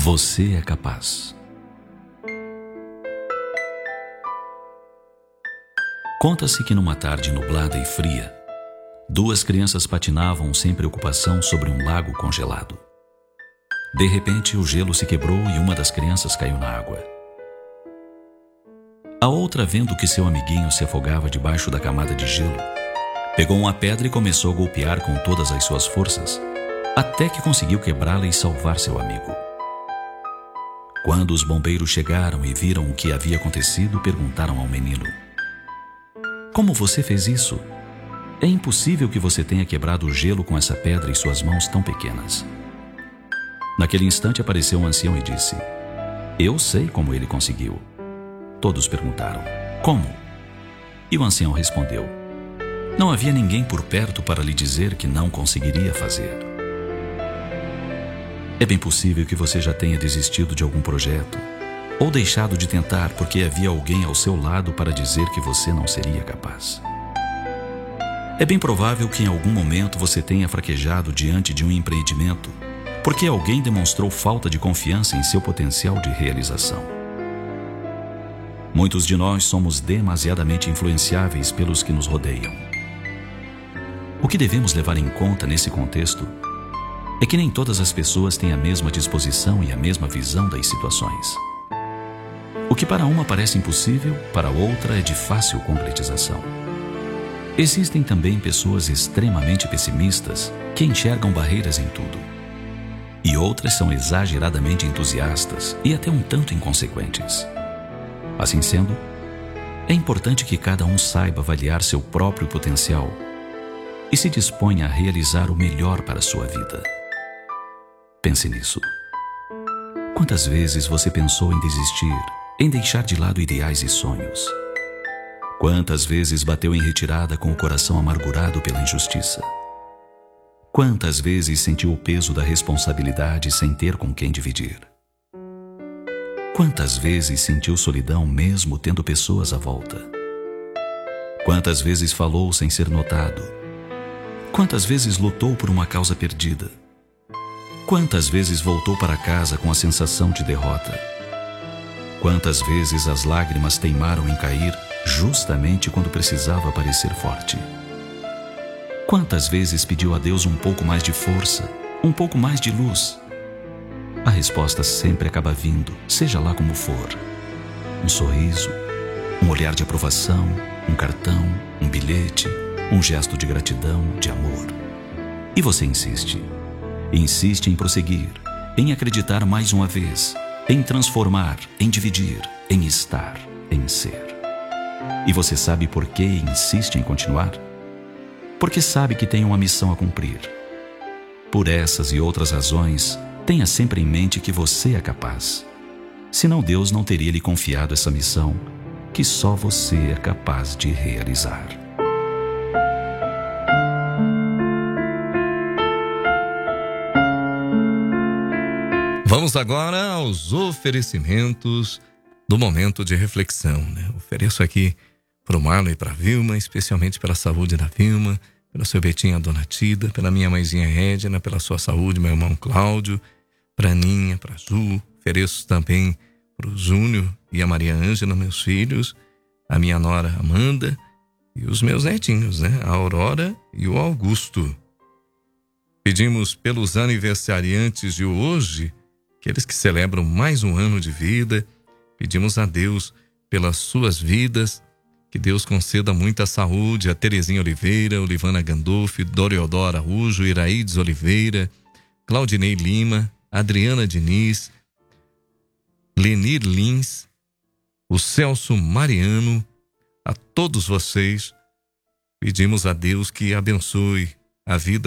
Você é capaz. Conta-se que numa tarde nublada e fria, duas crianças patinavam sem preocupação sobre um lago congelado. De repente, o gelo se quebrou e uma das crianças caiu na água. A outra, vendo que seu amiguinho se afogava debaixo da camada de gelo, pegou uma pedra e começou a golpear com todas as suas forças, até que conseguiu quebrá-la e salvar seu amigo. Quando os bombeiros chegaram e viram o que havia acontecido, perguntaram ao menino: "Como você fez isso? É impossível que você tenha quebrado o gelo com essa pedra em suas mãos tão pequenas." Naquele instante apareceu um ancião e disse: "Eu sei como ele conseguiu." Todos perguntaram: "Como?" E o ancião respondeu: "Não havia ninguém por perto para lhe dizer que não conseguiria fazer." É bem possível que você já tenha desistido de algum projeto ou deixado de tentar porque havia alguém ao seu lado para dizer que você não seria capaz. É bem provável que em algum momento você tenha fraquejado diante de um empreendimento porque alguém demonstrou falta de confiança em seu potencial de realização. Muitos de nós somos demasiadamente influenciáveis pelos que nos rodeiam. O que devemos levar em conta nesse contexto é que nem todas as pessoas têm a mesma disposição e a mesma visão das situações. O que para uma parece impossível, para outra é de fácil concretização. Existem também pessoas extremamente pessimistas que enxergam barreiras em tudo. E outras são exageradamente entusiastas e até um tanto inconsequentes. Assim sendo, é importante que cada um saiba avaliar seu próprio potencial e se disponha a realizar o melhor para a sua vida. Pense nisso. Quantas vezes você pensou em desistir, em deixar de lado ideais e sonhos? Quantas vezes bateu em retirada com o coração amargurado pela injustiça? Quantas vezes sentiu o peso da responsabilidade sem ter com quem dividir? Quantas vezes sentiu solidão mesmo tendo pessoas à volta? Quantas vezes falou sem ser notado? Quantas vezes lutou por uma causa perdida? Quantas vezes voltou para casa com a sensação de derrota? Quantas vezes as lágrimas teimaram em cair justamente quando precisava parecer forte? Quantas vezes pediu a Deus um pouco mais de força, um pouco mais de luz? A resposta sempre acaba vindo, seja lá como for. Um sorriso, um olhar de aprovação, um cartão, um bilhete, um gesto de gratidão, de amor. E você insiste. Insiste em prosseguir, em acreditar mais uma vez, em transformar, em dividir, em estar, em ser. E você sabe por que insiste em continuar? Porque sabe que tem uma missão a cumprir. Por essas e outras razões, tenha sempre em mente que você é capaz. Senão Deus não teria lhe confiado essa missão que só você é capaz de realizar. Vamos agora aos oferecimentos do momento de reflexão, né? Ofereço aqui para o Marlon e para a Vilma, especialmente pela saúde da Vilma, pelo seu Betinho, a Dona Tida, pela minha mãezinha Edna, pela sua saúde, meu irmão Cláudio, para a Aninha, para a Ju. Ofereço também para o Júnior e a Maria Ângela, meus filhos, a minha nora Amanda e os meus netinhos, né? A Aurora e o Augusto. Pedimos pelos aniversariantes de hoje, aqueles que celebram mais um ano de vida. Pedimos a Deus pelas suas vidas, que Deus conceda muita saúde a Terezinha Oliveira, Olivana Gandolfi, Doriodora Araújo, Iraídes Oliveira, Claudinei Lima, Adriana Diniz, Lenir Lins, o Celso Mariano. A todos vocês pedimos a Deus que abençoe a vida